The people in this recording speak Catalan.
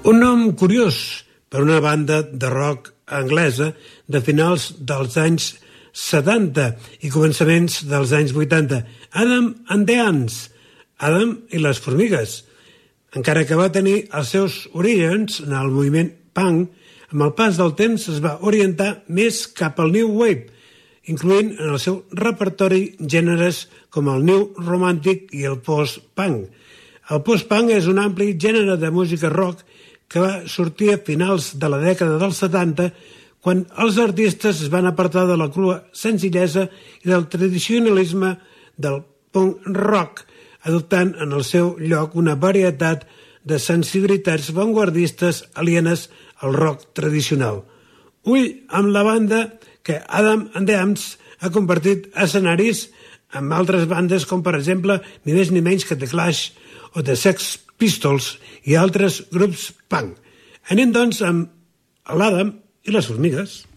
Un nom curiós per una banda de rock anglesa de finals dels anys 70 i començaments dels anys 80, Adam and the Ants, Adam i les formigues. Encara que va tenir els seus orígens en el moviment punk, amb el pas del temps es va orientar més cap al new wave, incloent en el seu repertori gèneres com el new romantic i el post-punk. El post-punk és un ampli gènere de música rock que va sortir a finals de la dècada dels 70, quan els artistes es van apartar de la crua senzillesa i del tradicionalisme del punk rock, adoptant en el seu lloc una varietat de sensibilitats vanguardistes alienes al rock tradicional. Ull amb la banda que Adam and the Ants ha convertit escenaris amb altres bandes com, per exemple, ni més ni menys que The Clash o The Sex Pistols i altres grups punk. Anem, doncs, amb l'Adam i les formigues.